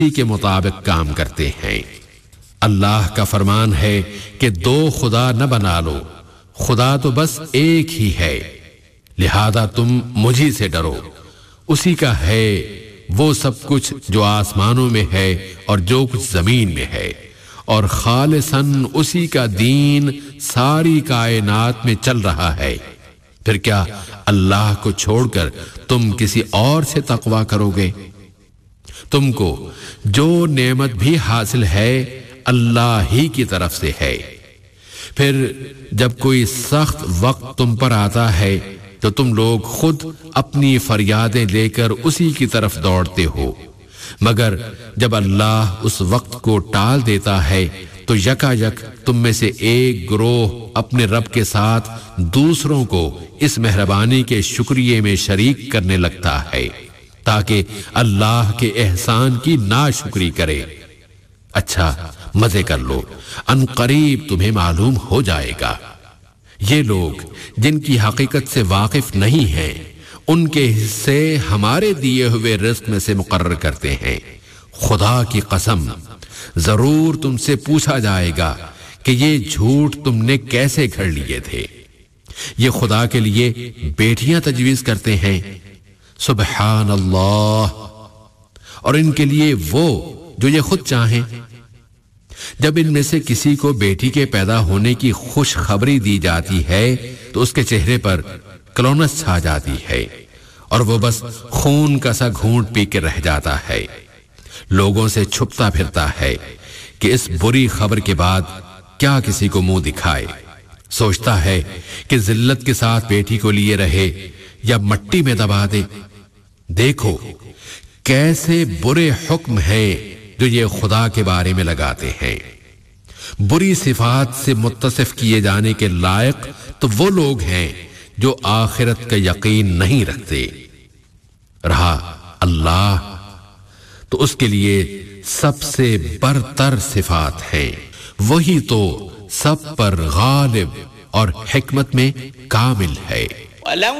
کے مطابق کام کرتے ہیں۔ اللہ کا فرمان ہے کہ دو خدا نہ بنا لو، خدا تو بس ایک ہی ہے، لہذا تم مجھی سے ڈرو۔ اسی کا ہے وہ سب کچھ جو آسمانوں میں ہے اور جو کچھ زمین میں ہے، اور خالصاً اسی کا دین ساری کائنات میں چل رہا ہے۔ پھر کیا اللہ کو چھوڑ کر تم کسی اور سے تقویٰ کرو گے؟ تم کو جو نعمت بھی حاصل ہے اللہ ہی کی طرف سے ہے۔ پھر جب کوئی سخت وقت تم پر آتا ہے تو تم لوگ خود اپنی فریادیں لے کر اسی کی طرف دوڑتے ہو، مگر جب اللہ اس وقت کو ٹال دیتا ہے تو یکا یک تم میں سے ایک گروہ اپنے رب کے ساتھ دوسروں کو اس مہربانی کے شکریے میں شریک کرنے لگتا ہے تاکہ اللہ کے احسان کی ناشکری کرے۔ اچھا مزے کر لو، ان قریب تمہیں معلوم ہو جائے گا۔ یہ لوگ جن کی حقیقت سے واقف نہیں ہیں ان کے حصے ہمارے دیے ہوئے رزق میں سے مقرر کرتے ہیں۔ خدا کی قسم ضرور تم سے پوچھا جائے گا کہ یہ جھوٹ تم نے کیسے گھڑ لیے تھے۔ یہ خدا کے لیے بیٹیاں تجویز کرتے ہیں، سبحان اللہ، اور ان کے لیے وہ جو یہ خود چاہیں۔ جب ان میں سے کسی کو بیٹی کے پیدا ہونے کی خوش خبری دی جاتی ہے تو اس کے چہرے پر کلونس چھا جاتی ہے اور وہ بس خون کا سا گھونٹ پی کے رہ جاتا ہے، لوگوں سے چھپتا پھرتا ہے کہ اس بری خبر کے بعد کیا کسی کو منہ دکھائے۔ سوچتا ہے کہ ذلت کے ساتھ بیٹی کو لیے رہے یا مٹی میں دبا دے۔ دیکھو کیسے برے حکم ہیں جو یہ خدا کے بارے میں لگاتے ہیں۔ بری صفات سے متصف کیے جانے کے لائق تو وہ لوگ ہیں جو آخرت کا یقین نہیں رکھتے۔ رہا اللہ تو اس کے لیے سب سے برتر صفات ہیں، وہی تو سب پر غالب اور حکمت میں کامل ہے۔